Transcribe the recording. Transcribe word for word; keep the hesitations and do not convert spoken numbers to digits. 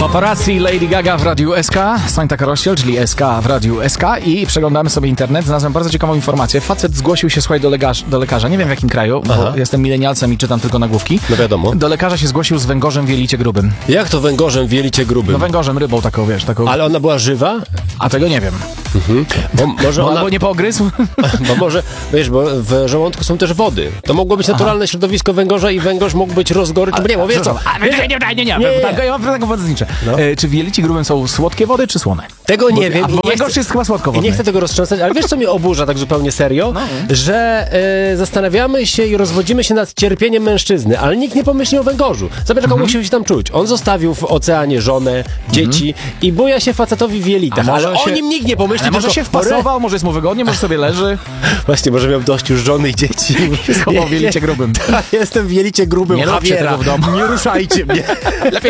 Paparazzi, Lady Gaga w Radiu S K, Sańta Rościel, czyli S K w Radiu S K i przeglądamy sobie internet. Znalazłem bardzo ciekawą informację. Facet zgłosił się, słuchaj, do, lekarz, do lekarza, nie wiem w jakim kraju, Aha. bo jestem milenialcem i czytam tylko nagłówki. No wiadomo. Do lekarza się zgłosił z węgorzem w jelicie grubym. Jak to węgorzem w jelicie grubym? No węgorzem, rybą taką, wiesz, taką... Ale ona była żywa? A tego nie wiem. Mhm. Bo może bo ona... Albo nie poogryzł? Bo może, wiesz, bo w żołądku są też wody. To mogło być naturalne Aha. środowisko węgorza i węgorz mógł być rozgoryczny. Nie, bo wiesz co? Nie, nie, nie, nie, nie, nie, nie. Tak, ja mam pytanie wodnicze. No. E, czy w jelicie grubym są słodkie wody, czy słone? Tego nie bo, wiem. Bo węgorz jest chyba słodkowodny. Nie chcę tego roztrząsać, ale wiesz, co mnie oburza tak zupełnie serio? No. Że e, zastanawiamy się i rozwodzimy się nad cierpieniem mężczyzny, ale nikt nie pomyśli o węgorzu. Zobacz, jak on musi się tam czuć. On zostawił w oceanie żonę, dzieci mhm. i buja się facetowi w jelitach, ale się... o nim nikt nie pomyśli. Może się wpasował, może jest mu wygodnie, może sobie leży. Właśnie, może miał dość już żony i dzieci. Schował w jelicie grubym. Jestem w jelicie grubym. Nie róbcie tego w domu. Nie ruszajcie mnie. Lepiej